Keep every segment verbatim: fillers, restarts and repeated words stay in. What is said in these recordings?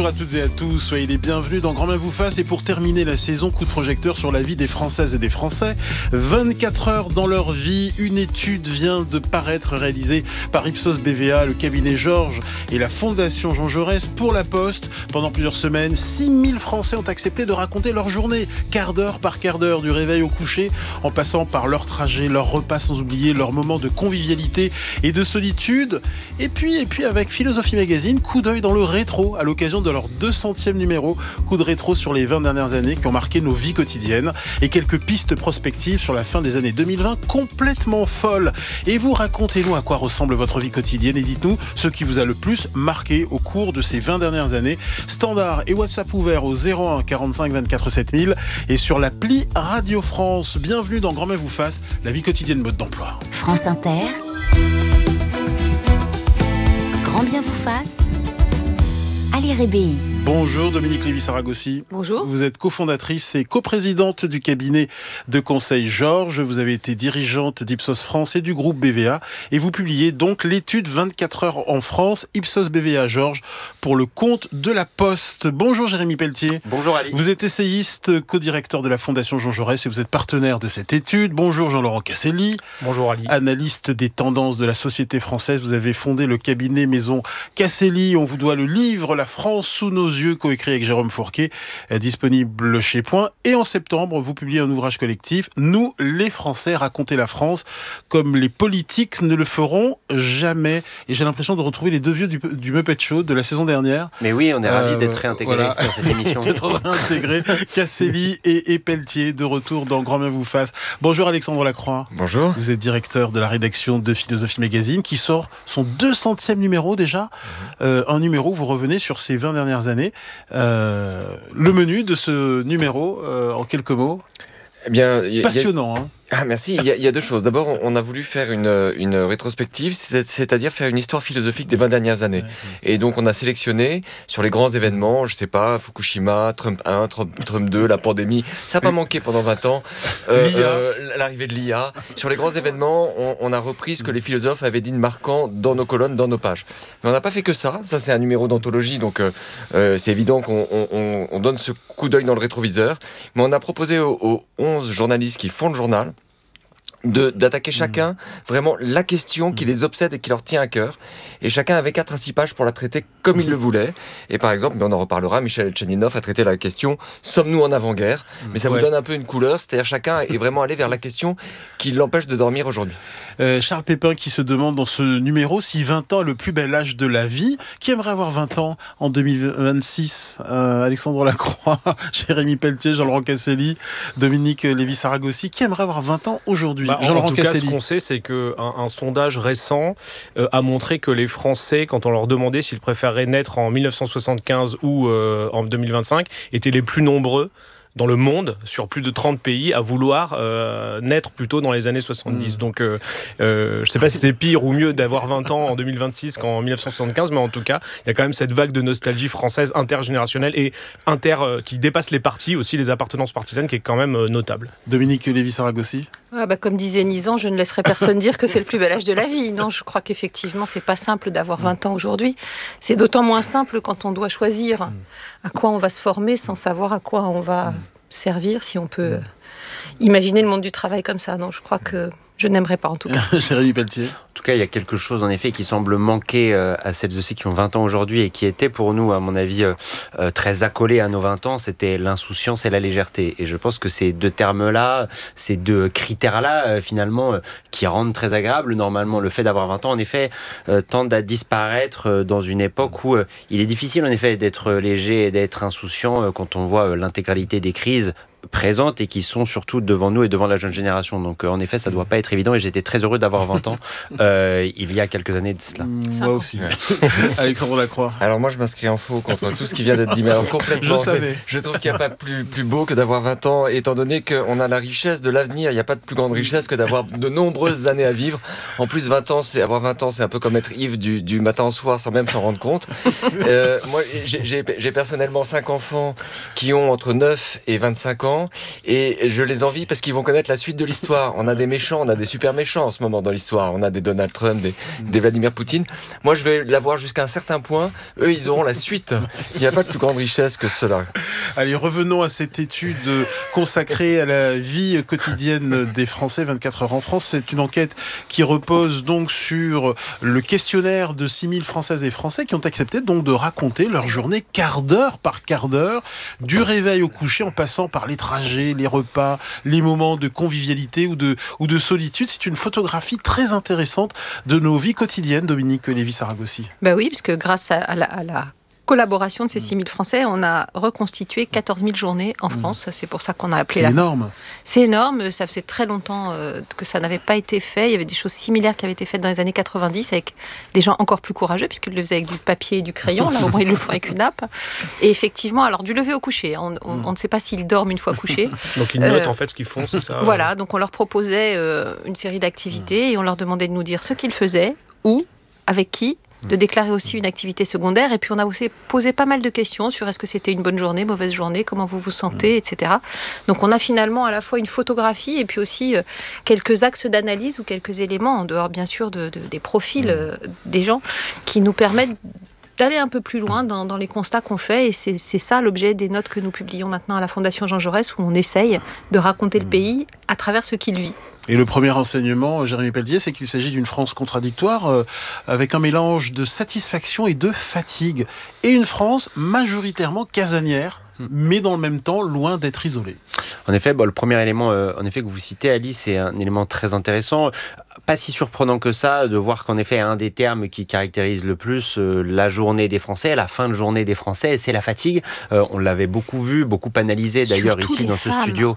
Bonjour à toutes et à tous, soyez les bienvenus dans Grand Main vous fasse. Et pour terminer la saison, coup de projecteur sur la vie des Françaises et des Français. vingt-quatre heures dans leur vie, une étude vient de paraître réalisée par Ipsos B V A, le cabinet Georges et la Fondation Jean Jaurès pour la Poste. Pendant plusieurs semaines, six mille Français ont accepté de raconter leur journée, quart d'heure par quart d'heure, du réveil au coucher, en passant par leur trajet, leur repas, sans oublier leur moment de convivialité et de solitude. Et puis, et puis avec Philosophie Magazine, coup d'œil dans le rétro à l'occasion de leur deux centième numéro, coup de rétro sur les vingt dernières années qui ont marqué nos vies quotidiennes et quelques pistes prospectives sur la fin des années deux mille vingt complètement folles. Et vous, racontez-nous à quoi ressemble votre vie quotidienne et dites-nous ce qui vous a le plus marqué au cours de ces vingt dernières années. Standard et WhatsApp ouvert au zéro un quarante-cinq vingt-quatre sept mille et sur l'appli Radio France. Bienvenue dans Grand Main vous fasse, la vie quotidienne mode d'emploi. France Inter, Grand bien vous fasse, Ali Rébéi. Bonjour Dominique Lévy-Saragosi. Bonjour. Vous êtes cofondrice et coprésidente du cabinet de conseil Georges. Vous avez été dirigeante d'Ipsos France et du groupe B V A. Et vous publiez donc l'étude vingt-quatre heures en France, Ipsos B V A Georges, pour le compte de la Poste. Bonjour Jérémy Pelletier. Bonjour Ali. Vous êtes essayiste, co-directeur de la Fondation Jean Jaurès et vous êtes partenaire de cette étude. Bonjour Jean-Laurent Casselli. Bonjour Ali. Analyste des tendances de la société française. Vous avez fondé le cabinet Maison Casselli. On vous doit le livre La France sous nos yeux, coécrit avec Jérôme Fourquet, disponible chez Point. Et en septembre, vous publiez un ouvrage collectif, Nous, les Français, raconter la France comme les politiques ne le feront jamais. Et j'ai l'impression de retrouver les deux vieux du, du Muppet Show de la saison dernière. Mais oui, on est ravis euh, d'être réintégrés voilà. dans cette émission. d'être réintégrés. Casselli et, et Pelletier de retour dans Grand Main vous fasse. Bonjour Alexandre Lacroix. Bonjour. Vous êtes directeur de la rédaction de Philosophie Magazine qui sort son deux centième numéro déjà. Mmh. Euh, un numéro où vous revenez sur ces vingt dernières années. Euh, le menu de ce numéro, euh, en quelques mots. Eh bien, y a, passionnant. Y a... Hein. Ah, merci. Il y, a, il y a deux choses. D'abord, on a voulu faire une, une rétrospective, c'est-à-dire faire une histoire philosophique des vingt dernières années. Ouais, ouais. Et donc, on a sélectionné sur les grands événements, je sais pas, Fukushima, Trump un, Trump, Trump deux, la pandémie. Ça n'a pas manqué pendant vingt ans. Euh, euh, l'arrivée de l'I A. Sur les grands événements, on, on a repris ce que les philosophes avaient dit de marquant dans nos colonnes, dans nos pages. Mais on n'a pas fait que ça. Ça, c'est un numéro d'anthologie, donc euh, c'est évident qu'on on, on donne ce coup d'œil dans le rétroviseur. Mais on a proposé aux, aux onze journalistes qui font le journal De, d'attaquer chacun vraiment la question qui les obsède et qui leur tient à cœur. Et chacun avait quatre à six pages pour la traiter comme il le voulait. Et par exemple, mais on en reparlera, Michel Etcheninov a traité la question « Sommes-nous en avant-guerre ?» Mais ça ouais. vous donne un peu une couleur, c'est-à-dire chacun est vraiment allé vers la question qui l'empêche de dormir aujourd'hui. Euh, Charles Pépin qui se demande dans ce numéro si vingt ans est le plus bel âge de la vie. Qui aimerait avoir vingt ans en deux mille vingt-six euh, Alexandre Lacroix, Jérémy Pelletier, Jean-Laurent Casselli, Dominique Lévy-Saragosi. Qui aimerait avoir vingt ans aujourd'hui? Bah, en tout cas, ce qu'on sait, c'est qu'un un sondage récent euh, a montré que les Français, quand on leur demandait s'ils préféraient naître en mille neuf cent soixante-quinze ou euh, en deux mille vingt-cinq, étaient les plus nombreux dans le monde, sur plus de trente pays, à vouloir euh, naître plutôt dans les années soixante-dix. Mmh. Donc, euh, euh, je ne sais pas si c'est pire ou mieux d'avoir vingt ans en deux mille vingt-six qu'en mille neuf cent soixante-quinze, mais en tout cas, il y a quand même cette vague de nostalgie française intergénérationnelle et inter, euh, qui dépasse les partis, aussi les appartenances partisanes, qui est quand même euh, notable. Dominique Lévy-Saragosi. Ah bah, comme disait Nizan, je ne laisserai personne dire que c'est le plus bel âge de la vie. Non, je crois qu'effectivement, c'est pas simple d'avoir vingt ans aujourd'hui. C'est d'autant moins simple quand on doit choisir à quoi on va se former sans savoir à quoi on va servir, si on peut imaginer le monde du travail comme ça. Non, je crois que je n'aimerais pas en tout cas. Jérémy Pelletier. En tout cas, il y a quelque chose en effet qui semble manquer euh, à celles et ceux qui ont vingt ans aujourd'hui et qui était pour nous, à mon avis, euh, euh, très accolé à nos vingt ans, c'était l'insouciance et la légèreté. Et je pense que ces deux termes-là, ces deux critères-là, euh, finalement, euh, qui rendent très agréable, normalement, le fait d'avoir vingt ans, en effet, euh, tendent à disparaître euh, dans une époque où euh, il est difficile, en effet, d'être léger et d'être insouciant euh, quand on voit euh, l'intégralité des crises présentes et qui sont surtout devant nous et devant la jeune génération. Donc euh, en effet, ça ne doit pas être évident et j'étais très heureux d'avoir vingt ans euh, il y a quelques années de cela. Mmh, moi aussi. Ouais. Alexandre Lacroix. Alors moi, je m'inscris en faux contre tout ce qui vient d'être dit. Mais alors, complètement, je savais. Je trouve qu'il n'y a pas plus, plus beau que d'avoir vingt ans, étant donné qu'on a la richesse de l'avenir. Il n'y a pas de plus grande richesse que d'avoir de nombreuses années à vivre. En plus, vingt ans, c'est, avoir vingt ans, c'est un peu comme être ivre du, du matin au soir sans même s'en rendre compte. Euh, moi, j'ai, j'ai, j'ai personnellement cinq enfants qui ont entre neuf et vingt-cinq ans. temps et je les envie parce qu'ils vont connaître la suite de l'histoire. On a des méchants, on a des super méchants en ce moment dans l'histoire. On a des Donald Trump, des, des Vladimir Poutine. Moi, je vais l'avoir jusqu'à un certain point. Eux, ils auront la suite. Il n'y a pas de plus grande richesse que cela. Allez, revenons à cette étude consacrée à la vie quotidienne des Français, vingt-quatre heures en France. C'est une enquête qui repose donc sur le questionnaire de six mille Françaises et Français qui ont accepté donc de raconter leur journée quart d'heure par quart d'heure, du réveil au coucher en passant par les trajets, les repas, les moments de convivialité ou de, ou de solitude. C'est une photographie très intéressante de nos vies quotidiennes, Dominique Lévy-Saragosi. Ben oui, parce que grâce à, à la... À la... collaboration de ces six mille Français, on a reconstitué quatorze mille journées en France. C'est pour ça qu'on a appelé... C'est la... énorme. C'est énorme. Ça faisait très longtemps euh, que ça n'avait pas été fait. Il y avait des choses similaires qui avaient été faites dans les années quatre-vingt-dix avec des gens encore plus courageux, puisqu'ils le faisaient avec du papier et du crayon. Là, au moins, ils le font avec une nappe. Et effectivement, alors du lever au coucher. On, on, on ne sait pas s'ils dorment une fois couchés. Donc ils notent euh, en fait ce qu'ils font, c'est ça? Voilà. Donc on leur proposait euh, une série d'activités et on leur demandait de nous dire ce qu'ils faisaient, où, avec qui, de déclarer aussi une activité secondaire. Et puis on a aussi posé pas mal de questions sur est-ce que c'était une bonne journée, mauvaise journée, comment vous vous sentez, et cetera. Donc on a finalement à la fois une photographie et puis aussi euh, quelques axes d'analyse ou quelques éléments, en dehors bien sûr de, de, des profils euh, des gens, qui nous permettent d'aller un peu plus loin dans, dans les constats qu'on fait. Et c'est, c'est ça l'objet des notes que nous publions maintenant à la Fondation Jean Jaurès, où on essaye de raconter le pays à travers ce qu'il vit. Et le premier enseignement, Jérémy Pelletier, c'est qu'il s'agit d'une France contradictoire euh, avec un mélange de satisfaction et de fatigue. Et une France majoritairement casanière, mais dans le même temps loin d'être isolée. En effet, bon, le premier élément euh, en effet, que vous citez, Alice, c'est un élément très intéressant. Pas si surprenant que ça de voir qu'en effet, un des termes qui caractérise le plus euh, la journée des Français, la fin de journée des Français, c'est la fatigue. Euh, on l'avait beaucoup vu, beaucoup analysé d'ailleurs Surtout ici dans femmes. ce studio.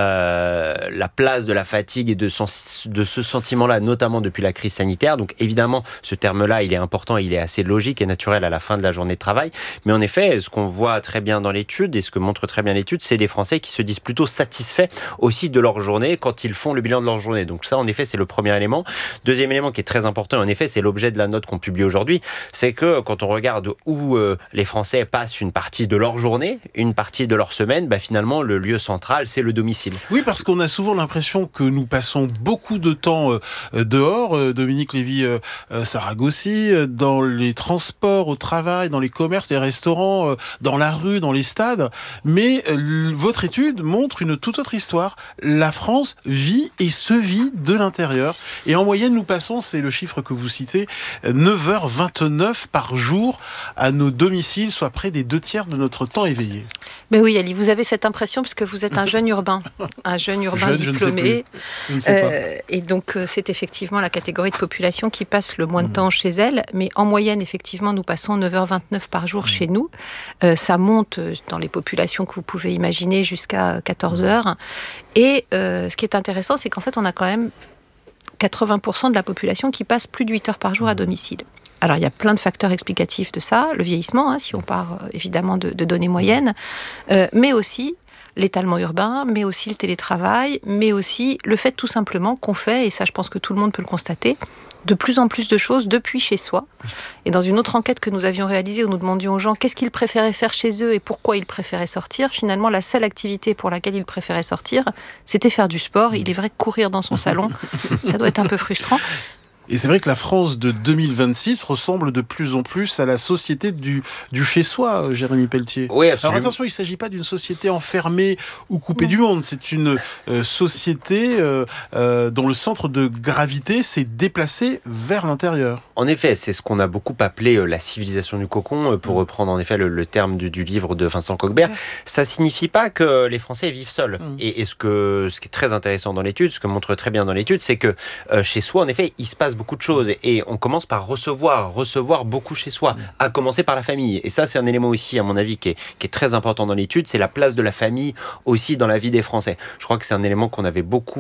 Euh, la place de la fatigue et de, sens- de ce sentiment-là, notamment depuis la crise sanitaire. Donc évidemment, ce terme-là, il est important, il est assez logique et naturel à la fin de la journée de travail. Mais en effet, ce qu'on voit très bien dans l'étude et ce que montre très bien l'étude, c'est des Français qui se disent plutôt satisfaits aussi de leur journée quand ils font le bilan de leur journée. Donc ça, en effet, c'est le premier élément. Deuxième élément qui est très important, en effet, c'est l'objet de la note qu'on publie aujourd'hui, c'est que quand on regarde où euh, les Français passent une partie de leur journée, une partie de leur semaine, bah, finalement, le lieu central, c'est le domicile. Oui, parce qu'on a souvent l'impression que nous passons beaucoup de temps euh, dehors, euh, Dominique Lévy-Saragosi, euh, dans les transports, au travail, dans les commerces, les restaurants, euh, dans la rue, dans les stades. Mais euh, votre étude montre une toute autre histoire. La France vit et se vit de l'intérieur. Et en moyenne, nous passons, c'est le chiffre que vous citez, neuf heures vingt-neuf par jour à nos domiciles, soit près des deux tiers de notre temps éveillé. Mais oui, Ali, vous avez cette impression puisque vous êtes un jeune urbain, un jeune urbain jeune, diplômé. Je ne sais, je ne sais euh, et donc, euh, c'est effectivement la catégorie de population qui passe le moins de temps chez elle. Mais en moyenne, effectivement, nous passons neuf heures vingt-neuf par jour chez nous. Euh, ça monte dans les populations que vous pouvez imaginer jusqu'à quatorze heures. Et euh, ce qui est intéressant, c'est qu'en fait, on a quand même quatre-vingts pour cent de la population qui passe plus de huit heures par jour à domicile. Alors, il y a plein de facteurs explicatifs de ça, le vieillissement, hein, si on part euh, évidemment de, de données moyennes, euh, mais aussi l'étalement urbain, mais aussi le télétravail, mais aussi le fait tout simplement qu'on fait, et ça je pense que tout le monde peut le constater, de plus en plus de choses depuis chez soi. Et dans une autre enquête que nous avions réalisée, où nous demandions aux gens qu'est-ce qu'ils préféraient faire chez eux et pourquoi ils préféraient sortir, finalement la seule activité pour laquelle ils préféraient sortir, c'était faire du sport. Il est vrai que courir dans son salon, ça doit être un peu frustrant. Et c'est vrai que la France de deux mille vingt-six ressemble de plus en plus à la société du, du chez-soi, Jérémy Pelletier. Oui, absolument. Alors attention, il ne s'agit pas d'une société enfermée ou coupée non. du monde. C'est une euh, société euh, euh, dont le centre de gravité s'est déplacé vers l'intérieur. En effet, c'est ce qu'on a beaucoup appelé euh, la civilisation du cocon, euh, pour reprendre en effet le, le terme du, du livre de Vincent Coquebert. Ouais. Ça ne signifie pas que les Français vivent seuls. Mmh. Et, et ce, que, ce qui est très intéressant dans l'étude, ce que montre très bien dans l'étude, c'est que euh, chez soi, en effet, il se passe beaucoup de choses et on commence par recevoir, recevoir beaucoup chez soi, à commencer par la famille. Et ça, c'est un élément aussi, à mon avis, qui est, qui est très important dans l'étude, c'est la place de la famille aussi dans la vie des Français. Je crois que c'est un élément qu'on avait beaucoup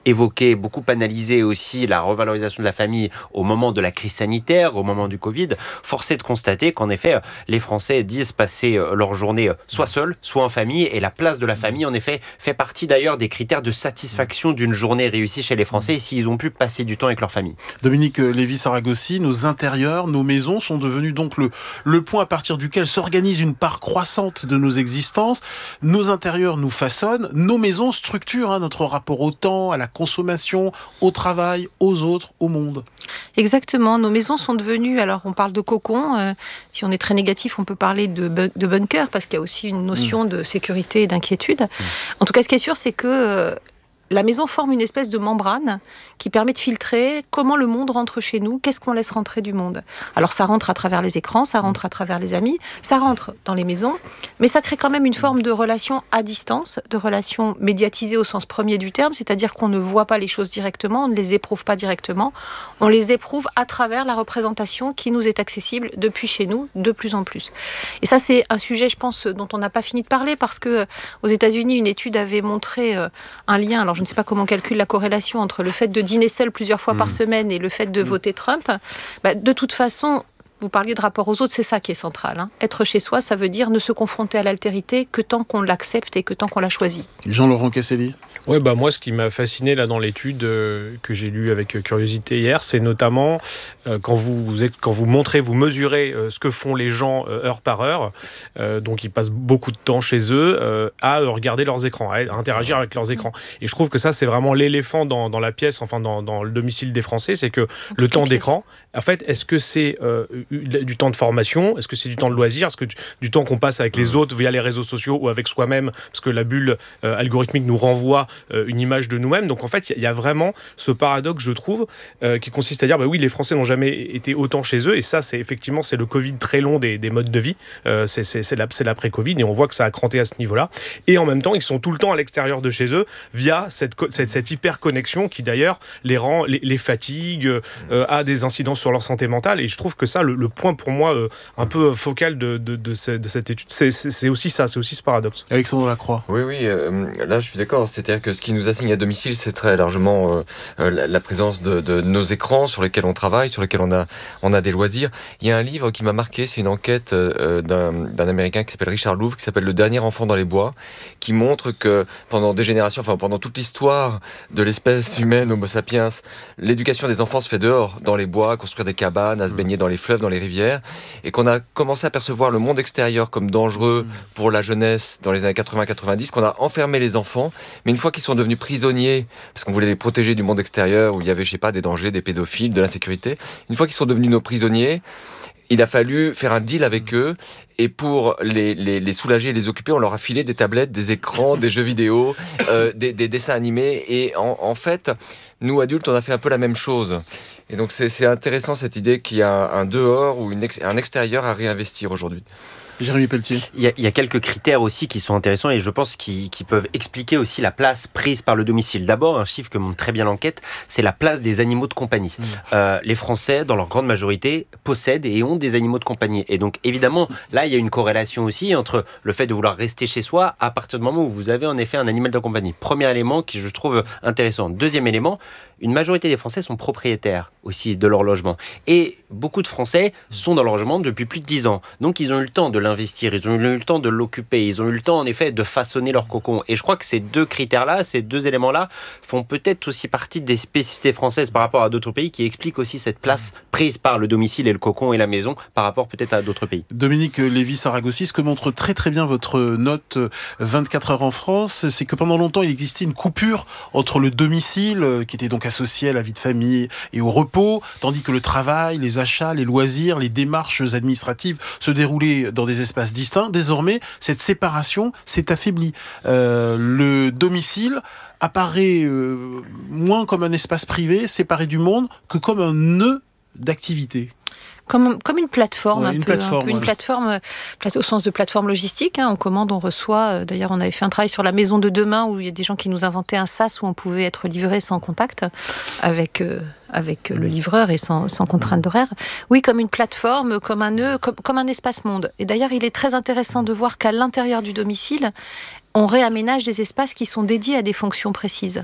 évoqué, beaucoup analysé aussi la revalorisation de la famille au moment de la crise sanitaire, au moment du Covid, force est de constater qu'en effet, les Français disent passer leur journée soit seuls, soit en famille, et la place de la famille, en effet, fait partie d'ailleurs des critères de satisfaction d'une journée réussie chez les Français, s'ils ont pu passer du temps avec leur famille. Dominique Lévy-Saragosi, nos intérieurs, nos maisons sont devenus donc le, le point à partir duquel s'organise une part croissante de nos existences. Nos intérieurs nous façonnent, nos maisons structurent hein, notre rapport au temps, à la consommation, au travail, aux autres, au monde. Exactement, nos maisons sont devenues, alors on parle de cocon, euh, si on est très négatif on peut parler de, bu- de bunker, parce qu'il y a aussi une notion mmh. de sécurité et d'inquiétude. Mmh. En tout cas ce qui est sûr c'est que euh, la maison forme une espèce de membrane qui permet de filtrer comment le monde rentre chez nous, qu'est-ce qu'on laisse rentrer du monde. Alors ça rentre à travers les écrans, ça rentre à travers les amis, ça rentre dans les maisons, mais ça crée quand même une forme de relation à distance, de relation médiatisée au sens premier du terme, c'est-à-dire qu'on ne voit pas les choses directement, on ne les éprouve pas directement, on les éprouve à travers la représentation qui nous est accessible depuis chez nous de plus en plus. Et ça c'est un sujet, je pense, dont on n'a pas fini de parler, parce que aux États-Unis, une étude avait montré un lien, alors je ne sais pas comment on calcule la corrélation entre le fait de dîner seul plusieurs fois mmh. par semaine et le fait de mmh. voter Trump. Bah, de toute façon, vous parliez de rapport aux autres, c'est ça qui est central. Hein. Être chez soi, ça veut dire ne se confronter à l'altérité que tant qu'on l'accepte et que tant qu'on la choisit. Jean-Laurent Casselli. Ouais, bah moi, ce qui m'a fasciné là dans l'étude euh, que j'ai lue avec curiosité hier, c'est notamment euh, quand vous, vous êtes, quand vous montrez, vous mesurez euh, ce que font les gens euh, heure par heure. Euh, donc, ils passent beaucoup de temps chez eux euh, à regarder leurs écrans, à interagir avec leurs écrans. Et je trouve que ça, c'est vraiment l'éléphant dans, dans la pièce, enfin dans, dans le domicile des Français, c'est que le temps d'écran. En fait, est-ce que c'est euh, du temps de formation ? Est-ce que c'est du temps de loisir ? Est-ce que du, du temps qu'on passe avec les autres via les réseaux sociaux ou avec soi-même ? Parce que la bulle euh, algorithmique nous renvoie euh, une image de nous-mêmes. Donc en fait, il y, y a vraiment ce paradoxe, je trouve, euh, qui consiste à dire, bah oui, les Français n'ont jamais été autant chez eux. Et ça, c'est effectivement, c'est le Covid très long des, des modes de vie. Euh, c'est, c'est, c'est, la, c'est l'après-Covid et on voit que ça a cranté à ce niveau-là. Et en même temps, ils sont tout le temps à l'extérieur de chez eux via cette, cette, cette hyper-connexion qui d'ailleurs les rend, les, les fatigue, euh, a des incidences sur leur santé mentale. Et je trouve que ça, le, le point pour moi euh, un peu focal de, de, de, ce, de cette étude, c'est, c'est, c'est aussi ça, c'est aussi ce paradoxe. Alexandre Lacroix. Oui, oui, euh, là je suis d'accord. C'est-à-dire que ce qui nous assigne à domicile, c'est très largement euh, euh, la, la présence de, de nos écrans sur lesquels on travaille, sur lesquels on a, on a des loisirs. Il y a un livre qui m'a marqué, c'est une enquête euh, d'un, d'un Américain qui s'appelle Richard Louv, qui s'appelle Le dernier enfant dans les bois, qui montre que pendant des générations, enfin pendant toute l'histoire de l'espèce humaine, Homo sapiens, l'éducation des enfants se fait dehors, dans les bois, construire des cabanes, à se baigner dans les fleuves, dans les rivières, et qu'on a commencé à percevoir le monde extérieur comme dangereux pour la jeunesse dans les années quatre-vingts quatre-vingt-dix, qu'on a enfermé les enfants, mais une fois qu'ils sont devenus prisonniers, parce qu'on voulait les protéger du monde extérieur, où il y avait, je sais pas, des dangers, des pédophiles, de l'insécurité, une fois qu'ils sont devenus nos prisonniers, il a fallu faire un deal avec eux, et pour les, les, les soulager, les occuper, on leur a filé des tablettes, des écrans, des jeux vidéo, euh, des, des dessins animés, et en, en fait, nous adultes, on a fait un peu la même chose. Et donc c'est, c'est intéressant cette idée qu'il y a un, un dehors ou une ex, un extérieur à réinvestir aujourd'hui. Jérémy Pelletier. Il y, a, il y a quelques critères aussi qui sont intéressants et je pense qui, qui peuvent expliquer aussi la place prise par le domicile. D'abord, un chiffre que montre très bien l'enquête, c'est la place des animaux de compagnie. Mmh. Euh, les Français, dans leur grande majorité, possèdent et ont des animaux de compagnie. Et donc, évidemment, là, il y a une corrélation aussi entre le fait de vouloir rester chez soi à partir du moment où vous avez en effet un animal de compagnie. Premier élément qui je trouve intéressant. Deuxième élément, une majorité des Français sont propriétaires aussi de leur logement. Et beaucoup de Français sont dans leur logement depuis plus de dix ans. Donc, ils ont eu le temps de l'investir, ils ont eu le temps de l'occuper, ils ont eu le temps, en effet, de façonner leur cocon. Et je crois que ces deux critères-là, ces deux éléments-là, font peut-être aussi partie des spécificités françaises par rapport à d'autres pays qui expliquent aussi cette place prise par le domicile et le cocon et la maison par rapport peut-être à d'autres pays. Dominique Lévy-Saragosi, ce que montre très très bien votre note vingt-quatre heures en France, c'est que pendant longtemps, il existait une coupure entre le domicile, qui était donc associé à la vie de famille et au repos, tandis que le travail, les achats, les loisirs, les démarches administratives se déroulaient dans des espaces distincts. Désormais, cette séparation s'est affaiblie. Euh, le domicile apparaît euh, moins comme un espace privé, séparé du monde, que comme un nœud d'activité. Comme, comme une plateforme, ouais, un une peu, plateforme, un peu une ouais. plateforme, au sens de plateforme logistique. Hein, on commande, on reçoit. D'ailleurs, on avait fait un travail sur la maison de demain où il y a des gens qui nous inventaient un sas où on pouvait être livré sans contact avec euh, avec le livreur et sans, sans contrainte d'horaire. Oui, comme une plateforme, comme un nœud, comme, comme un espace-monde. Et d'ailleurs, il est très intéressant de voir qu'à l'intérieur du domicile, on réaménage des espaces qui sont dédiés à des fonctions précises.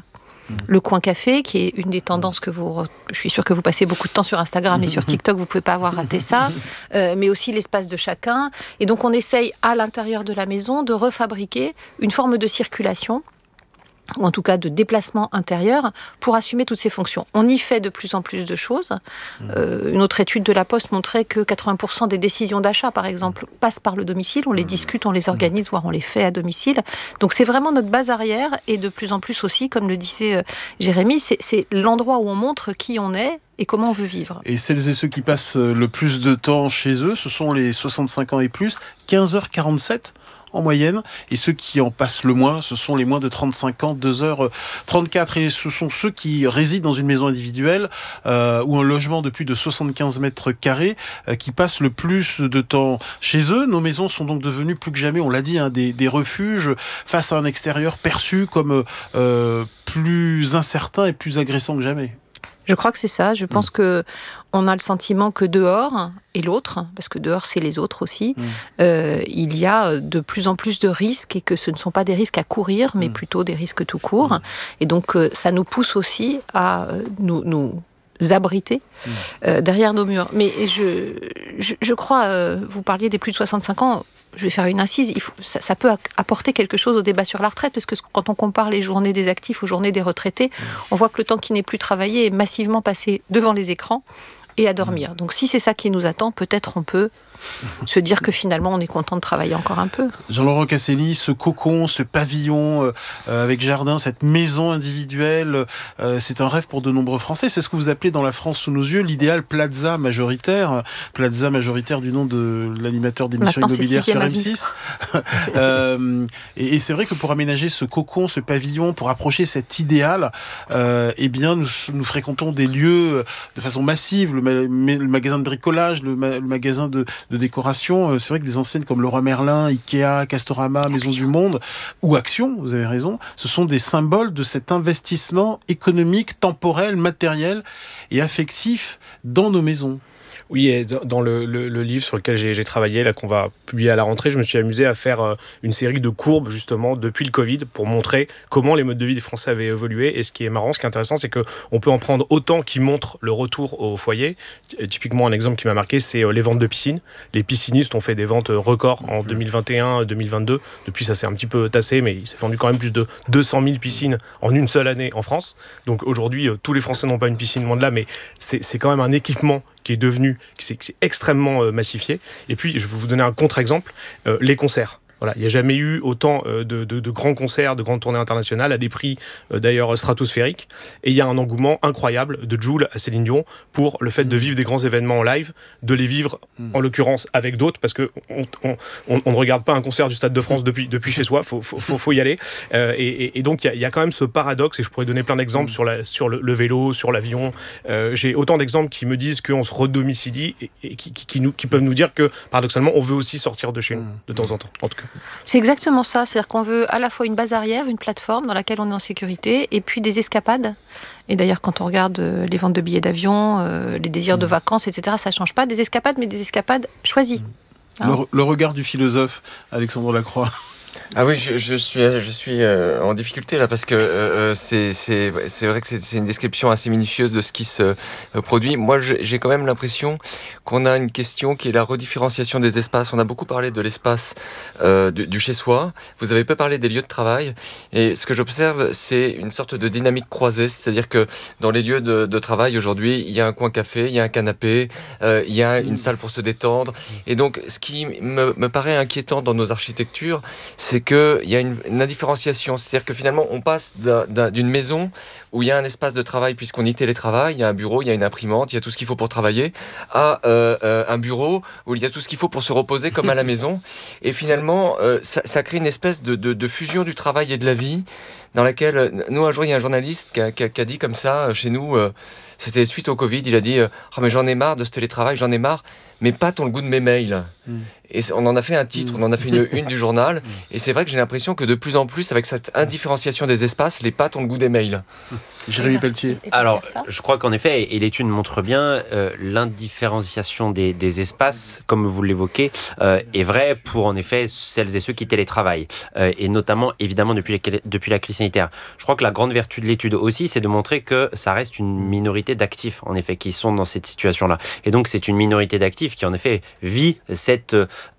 Mmh. Le coin café, qui est une des tendances que vous... Je suis sûre que vous passez beaucoup de temps sur Instagram et sur TikTok, vous ne pouvez pas avoir raté ça. Euh, mais aussi l'espace de chacun. Et donc, on essaye, à l'intérieur de la maison, de refabriquer une forme de circulation, ou en tout cas de déplacement intérieur, pour assumer toutes ces fonctions. On y fait de plus en plus de choses. Euh, une autre étude de la Poste montrait que quatre-vingts pour cent des décisions d'achat, par exemple, passent par le domicile. On les discute, on les organise, voire on les fait à domicile. Donc c'est vraiment notre base arrière, et de plus en plus aussi, comme le disait euh, Jérémy, c'est, c'est l'endroit où on montre qui on est et comment on veut vivre. Et celles et ceux qui passent le plus de temps chez eux, ce sont les soixante-cinq ans et plus, quinze heures quarante-sept en moyenne, et ceux qui en passent le moins, ce sont les moins de trente-cinq ans, deux heures trente-quatre, et ce sont ceux qui résident dans une maison individuelle euh, ou un logement de plus de soixante-quinze mètres carrés euh, qui passent le plus de temps chez eux. Nos maisons sont donc devenues plus que jamais, on l'a dit, hein, des, des refuges face à un extérieur perçu comme euh, plus incertain et plus agressant que jamais. Je crois que c'est ça. Je pense mmh. que on a le sentiment que dehors, et l'autre, parce que dehors c'est les autres aussi, mmh. euh, il y a de plus en plus de risques, et que ce ne sont pas des risques à courir, mais mmh. plutôt des risques tout court. Mmh. Et donc euh, ça nous pousse aussi à euh, nous, nous abriter mmh. euh, derrière nos murs. Mais je, je, je crois, euh, vous parliez des plus de soixante-cinq ans, je vais faire une incise, il faut, ça, ça peut apporter quelque chose au débat sur la retraite, parce que quand on compare les journées des actifs aux journées des retraités, on voit que le temps qui n'est plus travaillé est massivement passé devant les écrans et à dormir. Donc si c'est ça qui nous attend, peut-être on peut se dire que finalement on est content de travailler encore un peu. Jean-Laurent Casselli, ce cocon, ce pavillon euh, avec jardin, cette maison individuelle, euh, c'est un rêve pour de nombreux Français. C'est ce que vous appelez dans La France sous nos yeux l'idéal plaza majoritaire. Plaza majoritaire du nom de l'animateur d'émissions Maintenant, immobilières sur M six. euh, et, et c'est vrai que pour aménager ce cocon, ce pavillon, pour approcher cet idéal, euh, eh bien nous, nous fréquentons des lieux de façon massive, le, ma- le magasin de bricolage, le, ma- le magasin de de décoration. C'est vrai que des enseignes comme Leroy Merlin, Ikea, Castorama, Action. Maison du Monde ou Action, vous avez raison, ce sont des symboles de cet investissement économique, temporel, matériel et affectif dans nos maisons. Oui, et dans le, le, le livre sur lequel j'ai, j'ai travaillé, là, qu'on va publier à la rentrée, je me suis amusé à faire euh, une série de courbes, justement, depuis le Covid, pour montrer comment les modes de vie des Français avaient évolué. Et ce qui est marrant, ce qui est intéressant, c'est qu'on peut en prendre autant qui montrent le retour au foyer. Typiquement, un exemple qui m'a marqué, c'est euh, les ventes de piscines. Les piscinistes ont fait des ventes records en deux mille vingt et un deux mille vingt-deux. Depuis, ça s'est un petit peu tassé, mais il s'est vendu quand même plus de deux cent mille piscines en une seule année en France. Donc aujourd'hui, euh, tous les Français n'ont pas une piscine, loin de là, mais c'est, c'est quand même un équipement qui est devenu, qui c'est, qui c'est extrêmement euh, massifié. Et puis, je vais vous donner un contre-exemple, euh, les concerts. Voilà, il n'y a jamais eu autant euh, de, de, de grands concerts, de grandes tournées internationales, à des prix euh, d'ailleurs stratosphériques. Et il y a un engouement incroyable de Jul à Céline Dion pour le fait de vivre des grands événements en live, de les vivre en l'occurrence avec d'autres, parce qu'on on, on, on ne regarde pas un concert du Stade de France depuis, depuis chez soi, il faut, faut, faut, faut y aller. Euh, et, et, et donc il y, y a quand même ce paradoxe, et je pourrais donner plein d'exemples sur, la, sur le, le vélo, sur l'avion. Euh, j'ai autant d'exemples qui me disent qu'on se redomicilie et, et qui, qui, qui, nous, qui peuvent nous dire que paradoxalement on veut aussi sortir de chez nous de temps en temps, en tout cas. C'est exactement ça, c'est-à-dire qu'on veut à la fois une base arrière, une plateforme dans laquelle on est en sécurité, et puis des escapades. Et d'ailleurs, quand on regarde les ventes de billets d'avion, euh, les désirs de vacances, et cetera, ça ne change pas. Des escapades, mais des escapades choisies. Le, le regard du philosophe, Alexandre Lacroix. Ah oui, je, je suis, je suis euh, en difficulté là parce que euh, c'est, c'est, c'est vrai que c'est, c'est une description assez minutieuse de ce qui se euh, produit. Moi, j'ai, j'ai quand même l'impression qu'on a une question qui est la redifférenciation des espaces. On a beaucoup parlé de l'espace euh, du, du chez-soi. Vous avez peu parlé des lieux de travail. Et ce que j'observe, c'est une sorte de dynamique croisée. C'est-à-dire que dans les lieux de, de travail aujourd'hui, il y a un coin café, il y a un canapé, euh, il y a une salle pour se détendre. Et donc, ce qui me, me paraît inquiétant dans nos architectures, c'est qu'il y a une, une indifférenciation. C'est-à-dire que finalement, on passe d'un, d'un, d'une maison où il y a un espace de travail, puisqu'on y télétravaille, il y a un bureau, il y a une imprimante, il y a tout ce qu'il faut pour travailler, à euh, euh, un bureau où il y a tout ce qu'il faut pour se reposer, comme à la maison. Et finalement, euh, ça, ça crée une espèce de, de, de fusion du travail et de la vie, dans laquelle, nous, un jour, il y a un journaliste qui a, qui a, qui a dit comme ça, chez nous, euh, c'était suite au Covid, il a dit euh, « Oh, mais j'en ai marre de ce télétravail, j'en ai marre, mais pas ton le goût de mes mails. Mm. » Et on en a fait un titre, on en a fait une une du journal, et c'est vrai que j'ai l'impression que de plus en plus, avec cette indifférenciation des espaces, les pattes ont le goût des mails. Jérémy Pelletier. Alors, je crois qu'en effet, et l'étude montre bien, euh, l'indifférenciation des, des espaces, comme vous l'évoquez, euh, est vraie pour en effet celles et ceux qui télétravaillent, euh, et notamment évidemment depuis, les, depuis la crise sanitaire. Je crois que la grande vertu de l'étude aussi, c'est de montrer que ça reste une minorité d'actifs, en effet, qui sont dans cette situation-là. Et donc, c'est une minorité d'actifs qui, en effet, vit cette